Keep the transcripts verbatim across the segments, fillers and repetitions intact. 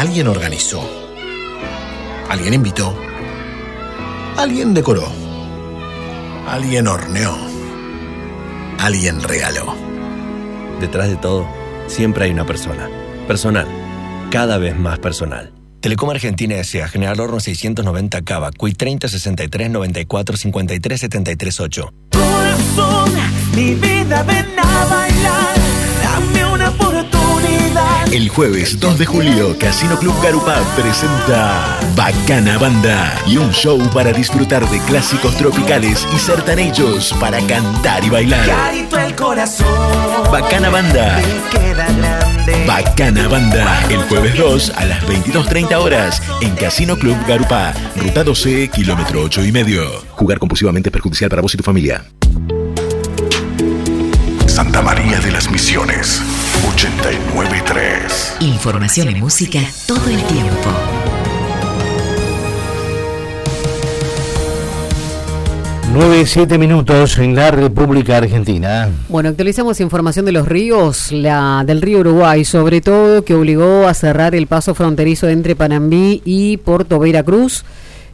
Alguien organizó. Alguien invitó. Alguien decoró. Alguien horneó. Alguien regaló. Detrás de todo, siempre hay una persona. Personal. Cada vez más personal. Telecom Argentina S A, General Horno seiscientos noventa Cava, C U I treinta sesenta y tres noventa y cuatro cincuenta y tres setenta y tres ocho. Corazón, mi vida, ven a bailar, dame una oportunidad. El jueves dos de julio, Casino Club Garupá presenta Bacana Banda y un show para disfrutar de clásicos tropicales y sertanejos para cantar y bailar. Carito el corazón, Bacana Banda. me queda grande. Bacana Banda, el jueves dos a las veintidós treinta horas en Casino Club Garupá, Ruta doce, kilómetro ocho y medio. Jugar compulsivamente es perjudicial para vos y tu familia. Santa María de las Misiones, ochenta y nueve punto tres. Información y música todo el tiempo. nueve, siete minutos en la República Argentina. Bueno, actualizamos información de los ríos, la del río Uruguay, sobre todo, que obligó a cerrar el paso fronterizo entre Panambí y Puerto Veracruz.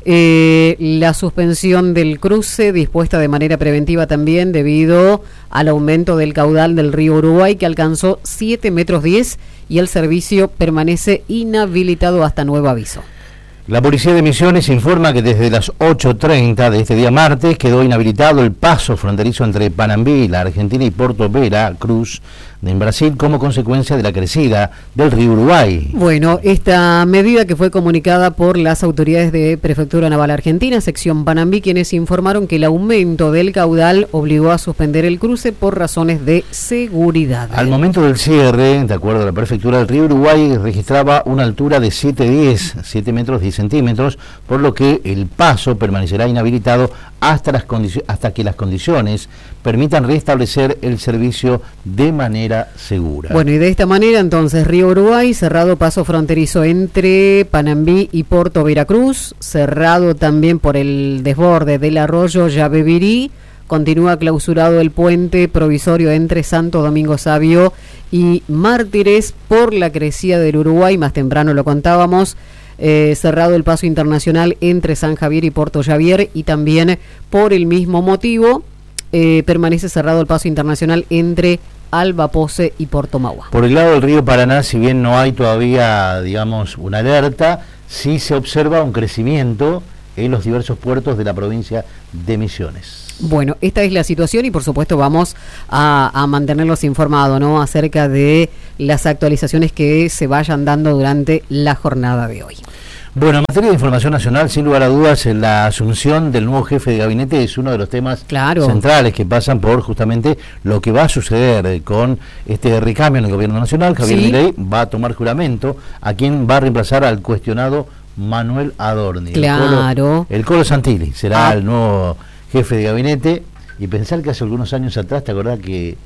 Eh, la suspensión del cruce dispuesta de manera preventiva también debido al aumento del caudal del río Uruguay, que alcanzó siete metros diez y el servicio permanece inhabilitado hasta nuevo aviso. La Policía de Misiones informa que desde las ocho treinta de este día martes quedó inhabilitado el paso fronterizo entre Panambí, la Argentina, y Puerto Veracruz, en Brasil, como consecuencia de la crecida del río Uruguay. Bueno, esta medida que fue comunicada por las autoridades de Prefectura Naval Argentina, sección Panambí, quienes informaron que el aumento del caudal obligó a suspender el cruce por razones de seguridad. Al momento del cierre, de acuerdo a la Prefectura, el río Uruguay registraba una altura de siete diez, siete metros diez centímetros, por lo que el paso permanecerá inhabilitado hasta, las condici- hasta que las condiciones permitan restablecer el servicio de manera segura. Bueno, y de esta manera entonces Río Uruguay, cerrado paso fronterizo entre Panambí y Puerto Veracruz, cerrado también por el desborde del arroyo Yabebirí, continúa clausurado el puente provisorio entre Santo Domingo Sabio y Mártires por la crecida del Uruguay, más temprano lo contábamos. Eh, cerrado el paso internacional entre San Javier y Puerto Javier, y también por el mismo motivo eh, permanece cerrado el paso internacional entre Albapoce y Puerto Magua. Por el lado del río Paraná, si bien no hay todavía, digamos, una alerta, sí se observa un crecimiento en los diversos puertos de la provincia de Misiones. Bueno, esta es la situación y por supuesto vamos a, a mantenerlos informados, ¿no?, acerca de las actualizaciones que se vayan dando durante la jornada de hoy. Bueno, en materia de información nacional, sin lugar a dudas, la asunción del nuevo jefe de gabinete es uno de los temas claro. centrales que pasan por justamente lo que va a suceder con este recambio en el gobierno nacional. Javier ¿Sí? Milei va a tomar juramento, a quien va a reemplazar al cuestionado Manuel Adorni. Claro. El Colo, el Colo Santilli será Ah. el nuevo jefe de gabinete, y pensar que hace algunos años atrás, ¿te acordás que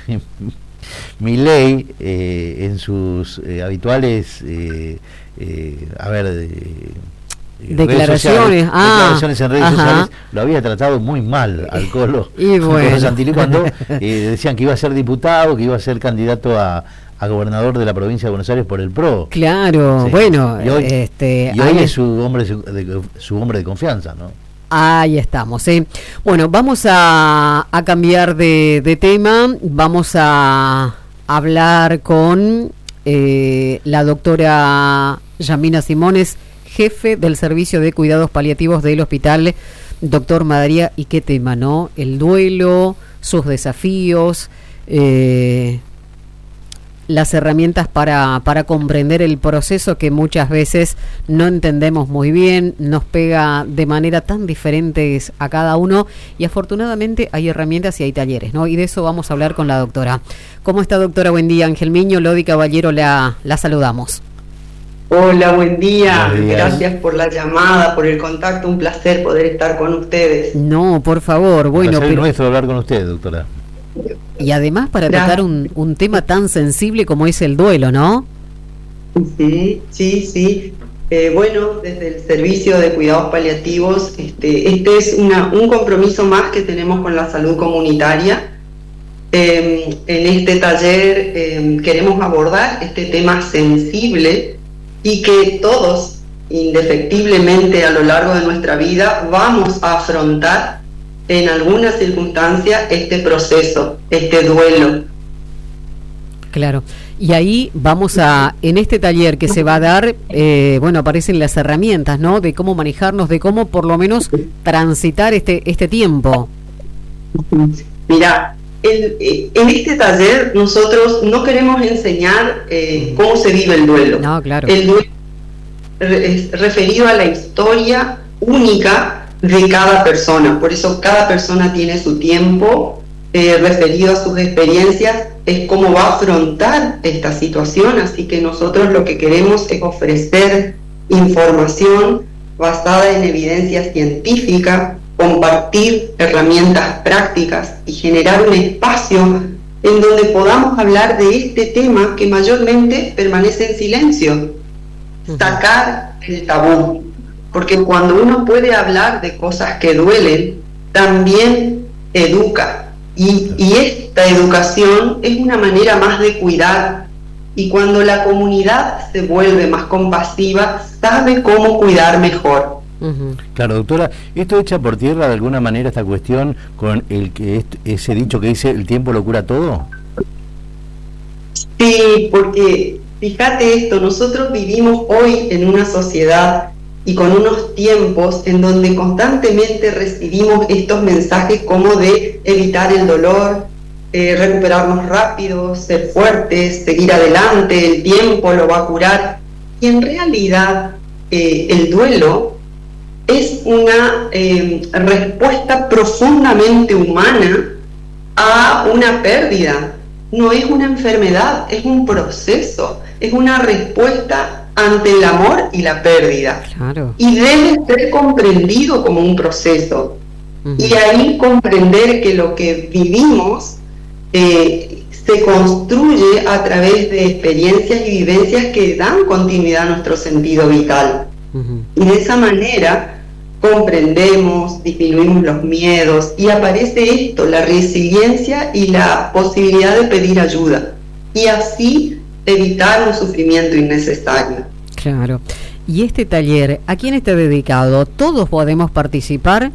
Milei eh, en sus eh, habituales eh, eh, a ver eh, declaraciones, sociales, ah, declaraciones en redes ajá. sociales, lo había tratado muy mal al Colo, y bueno. Colo Santilli, cuando eh, decían que iba a ser diputado, que iba a ser candidato a, a gobernador de la provincia de Buenos Aires por el P R O. Claro, Sí. bueno, y hoy, este, y hoy ahí es su hombre de, de, su hombre de confianza, ¿no? Ahí estamos, ¿eh? Bueno, vamos a, a cambiar de, de tema, vamos a hablar con eh, la doctora Yamina Simones, jefe del Servicio de Cuidados Paliativos del Hospital Doctor Madariaga. ¿Y qué tema, no? El duelo, sus desafíos, eh, las herramientas para, para comprender el proceso que muchas veces no entendemos muy bien, nos pega de manera tan diferentes a cada uno, y afortunadamente hay herramientas y hay talleres, ¿no? Y de eso vamos a hablar con la doctora. ¿Cómo está, doctora? Buen día. Ángel Miño, Lodi Caballero, la, la saludamos. Hola, buen día. Buenos días. Gracias por la llamada, por el contacto. Un placer poder estar con ustedes. No, por favor. Bueno, Un placer pero... nuestro hablar con usted, doctora. Y además para Gracias. tratar un, un tema tan sensible como es el duelo, ¿no? Sí, sí, sí. Eh, bueno, desde el Servicio de Cuidados Paliativos, este, este es una, un compromiso más que tenemos con la salud comunitaria. Eh, en este taller eh, queremos abordar este tema sensible y que todos, indefectiblemente a lo largo de nuestra vida, vamos a afrontar en alguna circunstancia este proceso, este duelo. Claro. Y ahí vamos a, en este taller que se va a dar, eh, bueno, aparecen las herramientas, ¿no? De cómo manejarnos, de cómo por lo menos transitar este este tiempo. Mira, el, eh, en este taller nosotros no queremos enseñar eh, cómo se vive el duelo. No, claro. El duelo es referido a la historia única de cada persona, por eso cada persona tiene su tiempo eh, referido a sus experiencias, es cómo va a afrontar esta situación, así que nosotros lo que queremos es ofrecer información basada en evidencia científica, compartir herramientas prácticas y generar un espacio en donde podamos hablar de este tema que mayormente permanece en silencio, sacar el tabú, porque cuando uno puede hablar de cosas que duelen, también educa. Y, y esta educación es una manera más de cuidar, y cuando la comunidad se vuelve más compasiva, sabe cómo cuidar mejor. Uh-huh. Claro, doctora, ¿esto echa por tierra de alguna manera esta cuestión con el que est- ese dicho que dice el tiempo lo cura todo? Sí, porque fíjate esto, nosotros vivimos hoy en una sociedad y con unos tiempos en donde constantemente recibimos estos mensajes como de evitar el dolor, eh, recuperarnos rápido, ser fuertes, seguir adelante, el tiempo lo va a curar. Y en realidad eh, el duelo es una eh, respuesta profundamente humana a una pérdida. No es una enfermedad, es un proceso, es una respuesta ante el amor y la pérdida. Claro. Y debe ser comprendido como un proceso. Uh-huh. Y ahí comprender que lo que vivimos eh, se construye a través de experiencias y vivencias que dan continuidad a nuestro sentido vital. Uh-huh. Y de esa manera comprendemos, disminuimos los miedos y aparece esto, la resiliencia y la posibilidad de pedir ayuda. Y así evitar un sufrimiento innecesario. Claro. ¿Y este taller a quién está dedicado? ¿Todos podemos participar?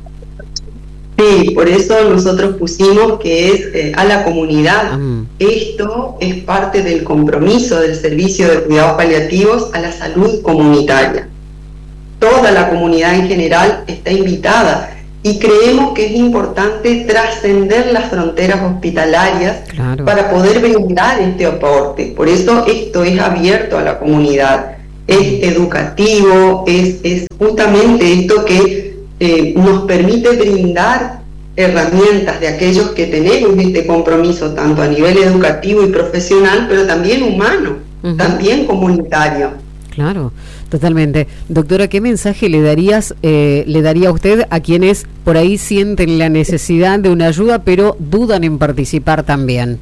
Sí, por eso nosotros pusimos que es eh, a la comunidad. Mm. Esto es parte del compromiso del Servicio de Cuidados Paliativos a la salud comunitaria. Toda la comunidad en general está invitada y creemos que es importante trascender las fronteras hospitalarias, claro, para poder brindar este aporte. Por eso esto es abierto a la comunidad, es educativo, es, es justamente esto que eh, nos permite brindar herramientas de aquellos que tenemos este compromiso tanto a nivel educativo y profesional, pero también humano, uh-huh, también comunitario. Claro, totalmente. Doctora, ¿qué mensaje le darías, eh, le daría a usted a quienes por ahí sienten la necesidad de una ayuda, pero dudan en participar también?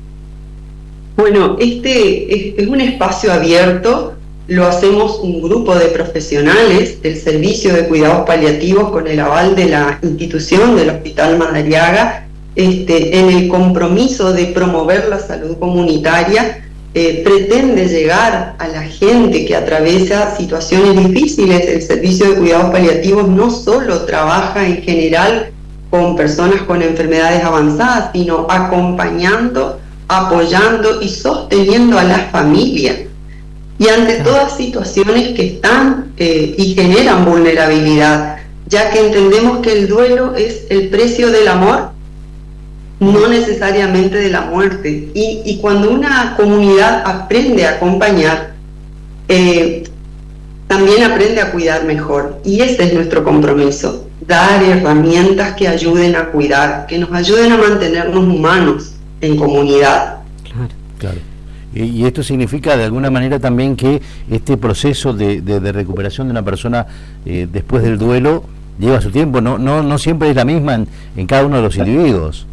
Bueno, este es, es un espacio abierto, lo hacemos un grupo de profesionales del Servicio de Cuidados Paliativos con el aval de la institución del Hospital Madariaga, este, en el compromiso de promover la salud comunitaria. Eh, pretende llegar a la gente que atraviesa situaciones difíciles. El Servicio de Cuidados Paliativos no solo trabaja en general con personas con enfermedades avanzadas, sino acompañando, apoyando y sosteniendo a la familia. Y ante todas situaciones que están eh, y generan vulnerabilidad, ya que entendemos que el duelo es el precio del amor, no necesariamente de la muerte. Y, y cuando una comunidad aprende a acompañar, eh, también aprende a cuidar mejor. Y ese es nuestro compromiso, dar herramientas que ayuden a cuidar, que nos ayuden a mantenernos humanos en comunidad. Claro, claro. Y, y esto significa de alguna manera también que este proceso de, de, de recuperación de una persona eh, después del duelo lleva su tiempo, no, no, no siempre es la misma en, en cada uno de los individuos.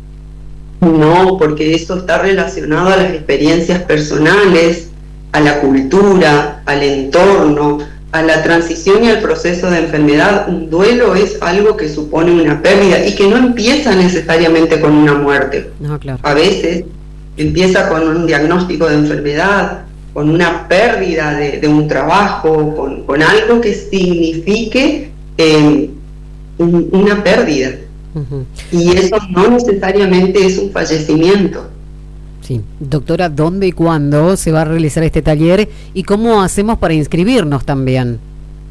No, porque eso está relacionado a las experiencias personales, a la cultura, al entorno, a la transición y al proceso de enfermedad. Un duelo es algo que supone una pérdida y que no empieza necesariamente con una muerte. No, claro. A veces empieza con un diagnóstico de enfermedad, con una pérdida de, de un trabajo, con, con algo que signifique eh, un, una pérdida. Uh-huh. Y eso no necesariamente es un fallecimiento. Sí. Doctora, ¿dónde y cuándo se va a realizar este taller y cómo hacemos para inscribirnos también?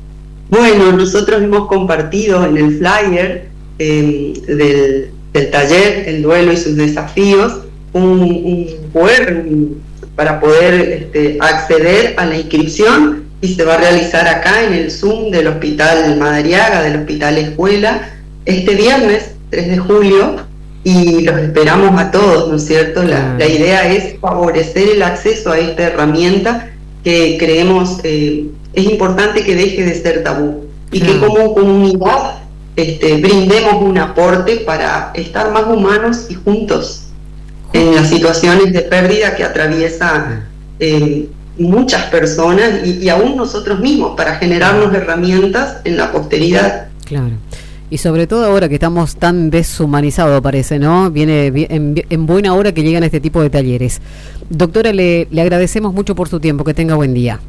Bueno, nosotros hemos compartido en el flyer eh, del, del taller, el duelo y sus desafíos, un, un cu erre para poder este, acceder a la inscripción, y se va a realizar acá en el Zoom del Hospital Madariaga, del Hospital Escuela, este viernes tres de julio, y los esperamos a todos, ¿no es cierto? La, la idea es favorecer el acceso a esta herramienta que creemos eh, es importante que deje de ser tabú, y que como comunidad este, brindemos un aporte para estar más humanos y juntos en las situaciones de pérdida que atraviesa eh, muchas personas y, y aún nosotros mismos, para generarnos herramientas en la posteridad. Claro. Y sobre todo ahora que estamos tan deshumanizados, parece, ¿no? Viene en, en buena hora que llegan este tipo de talleres. Doctora, le, le agradecemos mucho por su tiempo. Que tenga buen día.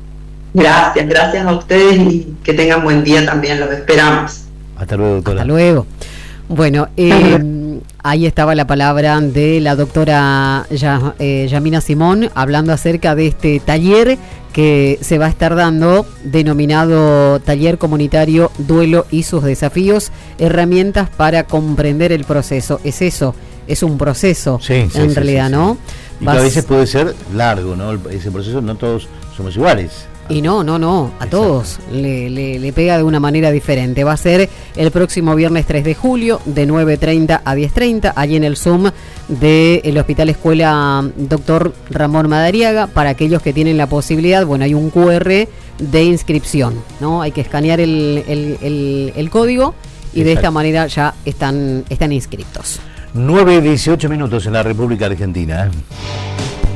Gracias, gracias a ustedes, y que tengan buen día también. Los esperamos. Hasta luego, doctora. Hasta luego. Bueno, eh, ahí estaba la palabra de la doctora ya, eh, Yamina Simón, hablando acerca de este taller que se va a estar dando, denominado Taller Comunitario Duelo y sus Desafíos, herramientas para comprender el proceso. Es eso, es un proceso, sí, sí, en sí, realidad, sí, sí. ¿no? Y Vas... que a veces puede ser largo, ¿no? Ese proceso, no todos somos iguales. Y no, no, no, a Exacto. todos le, le, le pega de una manera diferente. Va a ser el próximo viernes tres de julio, de nueve treinta a diez treinta, allí en el Zoom del Hospital Escuela Doctor Ramón Madariaga. Para aquellos que tienen la posibilidad, bueno, hay un cu erre de inscripción, ¿no? Hay que escanear el, el, el, el código y Exacto. de esta manera ya están, están inscritos. nueve dieciocho minutos en la República Argentina. ¿eh?